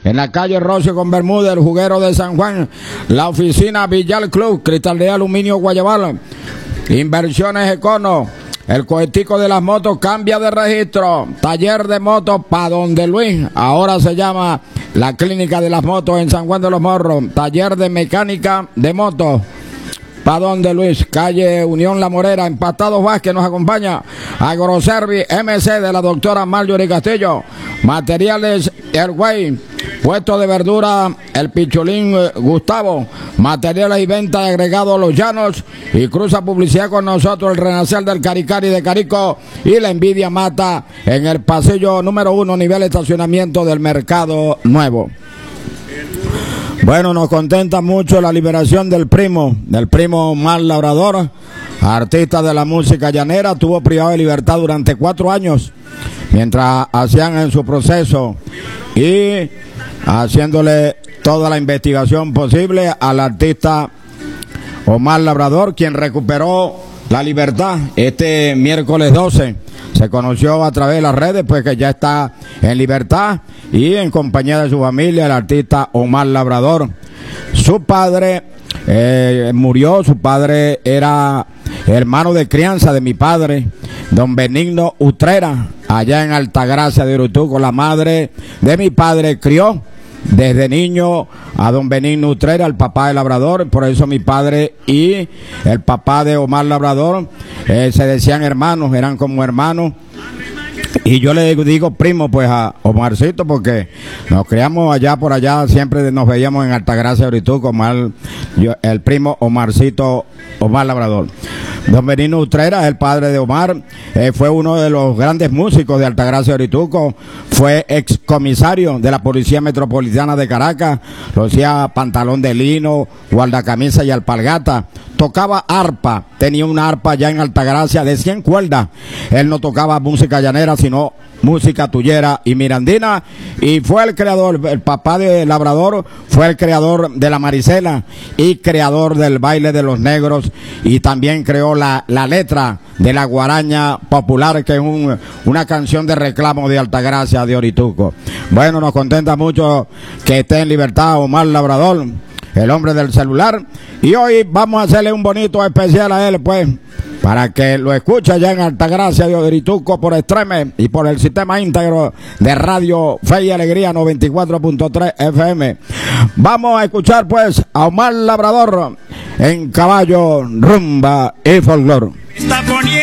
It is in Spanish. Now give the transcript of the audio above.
en la calle Rocio con Bermúdez, el juguero de San Juan, la oficina Villar Club, Cristal de Aluminio Guayabal, Inversiones Econo, el cohetico de las motos cambia de registro, taller de motos pa' donde Luis, ahora se llama la clínica de las motos en San Juan de los Morros, taller de mecánica de motos. ¿Para dónde, Luis? Calle Unión La Morera, Empatados Vázquez nos acompaña. Agroservi MC de la doctora Marjorie Castillo. Materiales El Güey. Puesto de verdura El Picholín Gustavo. Materiales y venta de agregados Los Llanos. Y cruza publicidad con nosotros el Renacer del Caricari de Carico. Y la envidia mata en el pasillo número 1, nivel estacionamiento del Mercado Nuevo. Bueno, nos contenta mucho la liberación del primo Omar Labrador, artista de la música llanera. Tuvo privado de libertad durante 4 años mientras hacían en su proceso y haciéndole toda la investigación posible al artista Omar Labrador, quien recuperó la libertad este miércoles 12. Se conoció a través de las redes, pues que ya está en libertad y en compañía de su familia, el artista Omar Labrador. Su padre murió, su padre era hermano de crianza de mi padre, don Benigno Utrera, allá en Altagracia de Orituco. La madre de mi padre crió desde niño a don Benigno Utrera, el papá de Labrador. Por eso mi padre y el papá de Omar Labrador se decían hermanos, eran como hermanos. Y yo le digo primo pues a Omarcito, porque nos criamos allá por allá, siempre nos veíamos en Altagracia de Orituco, el primo Omarcito, Omar Labrador. Don Benigno Utrera, el padre de Omar, fue uno de los grandes músicos de Altagracia de Orituco, fue excomisario de la Policía Metropolitana de Caracas, lo hacía pantalón de lino, guardacamisa y alpargata, tocaba arpa, tenía una arpa ya en Altagracia de 100 cuerdas, él no tocaba música llanera, sino música tuyera y mirandina, y fue el creador, el papá de Labrador fue el creador de la Marisela y creador del baile de los negros, y también creó la letra de la guaraña popular, que es una canción de reclamo de Altagracia de Orituco. Bueno, nos contenta mucho que esté en libertad Omar Labrador, el hombre del celular, y hoy vamos a hacerle un bonito especial a él, pues, para que lo escuche allá en Altagracia de Orituco por Extreme y por el sistema íntegro de Radio Fe y Alegría 94.3 FM. Vamos a escuchar pues a Omar Labrador en caballo, rumba y folclor.